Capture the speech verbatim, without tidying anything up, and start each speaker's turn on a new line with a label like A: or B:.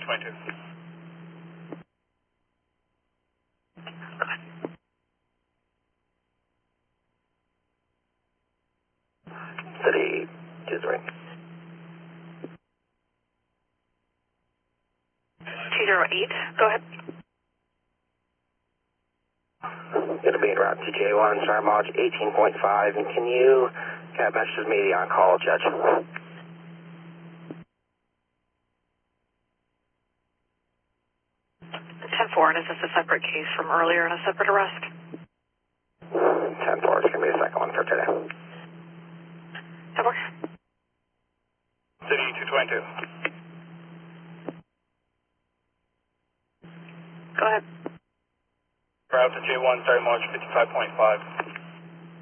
A: twenty-two.
B: City two three.
C: two zero eight, go ahead.
B: Gonna be en route to J one, Star Mileage eighteen point five, and can you have messages me on call, Judge?
C: ten four, and is this a separate case from earlier and a separate arrest?
B: ten four, it's gonna be the second one for today.
C: ten four.
A: City two twenty-two.
C: Go ahead.
A: Route to J one, Star Mileage fifty-five point five.